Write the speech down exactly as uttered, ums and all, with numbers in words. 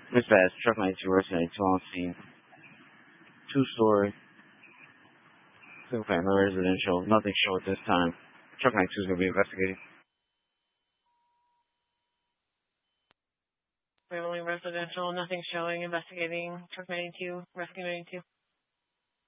Dispatch, truck ninety-two, rescue ninety-two on scene. Two-story, single-family residential. Nothing show at this time. Truck ninety-two is going to be investigating. Family residential, nothing showing, investigating. Truck ninety-two, rescue ninety-two.